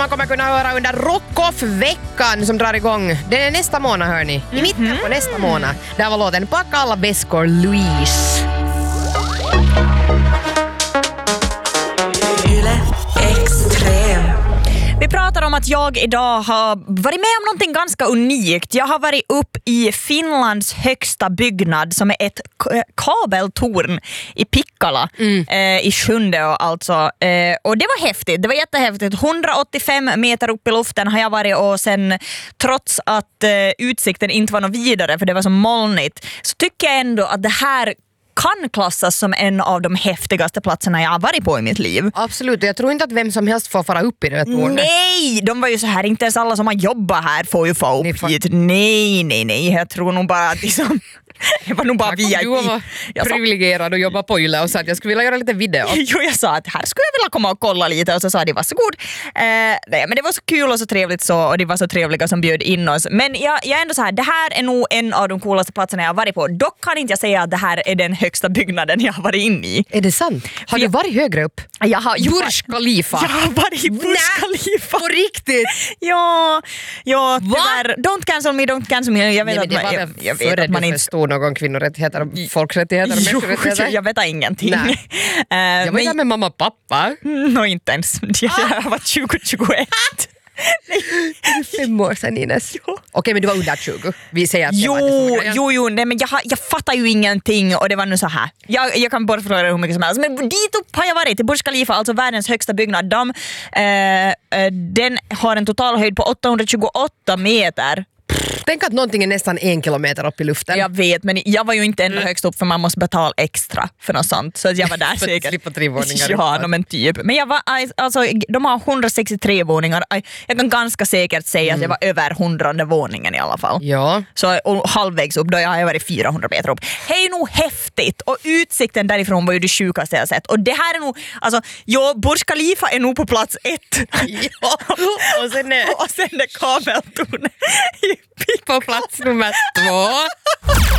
man kommer kunna höra under Rock-Off-veckan som drar igång. Den är nästa månad, hörni. I mitten på nästa månad. Där var låten Packa alla väskor, Louise. Yle Extrem. Vi pratar om att jag idag har varit med om någonting ganska unikt. Jag har varit upp i Finlands högsta byggnad som är ett kabeltorn i Pikkala i Sjunde alltså. Och det var häftigt, det var jättehäftigt. 185 meter upp i luften har jag varit och sen trots att utsikten inte var något vidare för det var så molnigt så tycker jag ändå att det här kan klassas som en av de häftigaste platserna jag har varit på i mitt liv. Absolut, jag tror inte att vem som helst får fara upp i det här tornet. Nej, de var ju så här, inte ens alla som har jobbat här får ju få upp hit. Nej, jag tror nog bara att liksom, det var nog bara VIP. Du var privilegierad och jobba på Yle och sa att jag skulle vilja göra lite video. Jo, jag sa att här skulle jag vilja komma och kolla lite och så sa de varsågod. Nej, men det var så kul och så trevligt så och det var så trevliga som bjöd in oss. Men jag är ändå så här, det här är nog en av de coolaste platserna jag har varit på. Dock kan inte jag säga att det här är den högsta byggnaden jag har varit in i. Är det sant? Har du varit högre upp? Burj Khalifa. Jag har varit i Burj Khalifa. På riktigt? Ja, tyvärr. Don't cancel me. Jag vet att man inte förstod någon kvinnorättigheter och folkrättigheter och människorättigheter. Jag vet ingenting. Jag var där med mamma och pappa. Inte ens. Jag var 2021. 5 år sedan, Ines. Okej, men du var under 20. Vi säger att nej, men jag fattar ju ingenting och det var nu så här. Jag kan bara förklara hur mycket som helst. Men dit upp har jag varit till Burj Khalifa, alltså världens högsta byggnad. Den har en total höjd på 828 meter. Tänk att någonting är nästan 1 kilometer upp i luften. Jag vet, men jag var ju inte ända högst upp för man måste betala extra för något sånt. Så jag var där för säkert. Att slippa 3 våningar. Ja, men typ. Men jag var, alltså, de har 163 våningar. Jag kan ganska säkert säga att jag var över 100:e våningen i alla fall. Ja. Så och halvvägs upp, då har jag varit 400 meter upp. Det är nog häftigt. Och utsikten därifrån var ju det sjukaste jag sett. Och det här är nog, alltså, Burj Khalifa är nog på plats 1. Ja. Och sen är kabeltornet på plats nummer 2.